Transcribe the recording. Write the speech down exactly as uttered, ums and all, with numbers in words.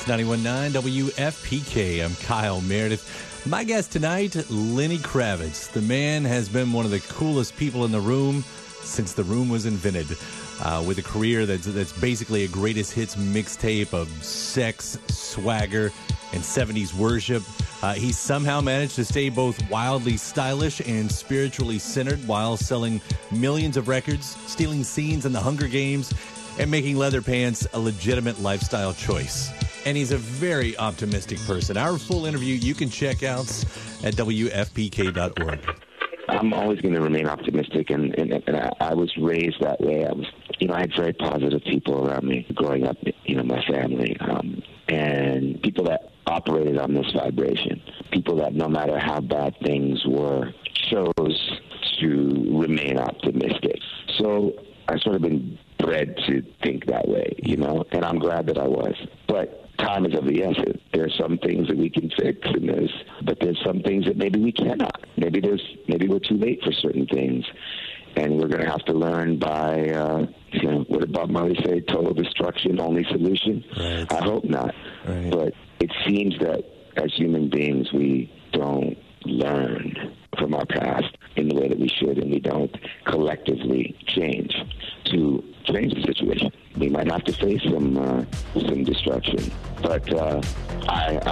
ninety-one point nine W F P K. I'm Kyle Meredith. My guest tonight, Lenny Kravitz. The man has been one of the coolest people in the room since the room was invented. Uh, with a career that's, that's basically a greatest hits mixtape of sex, swagger, and seventies worship. Uh, he somehow managed to stay both wildly stylish and spiritually centered while selling millions of records, stealing scenes in the Hunger Games, and making leather pants a legitimate lifestyle choice. And he's a very optimistic person. Our full interview you can check out at W F P K dot org. I'm always going to remain optimistic, and, and, and I, I was raised that way. I was, you know, I had very positive people around me growing up, you know, my family, um, and people that operated on this vibration, people that no matter how bad things were, chose to remain optimistic. So I've sort of been bred to think that way, you know, and I'm glad that I was. But time is of the essence. There are some things that we can fix in this, but there's some things that maybe we cannot. Maybe there's maybe we're too late for certain things, and we're going to have to learn by, uh, you know, what did Bob Marley say? Total destruction, only solution? Right. I hope not. Right. But it seems that as human beings, we don't learn from our past in the way that we should, and we don't collectively change to change the situation. We might have to face some uh, some destruction, but uh, I.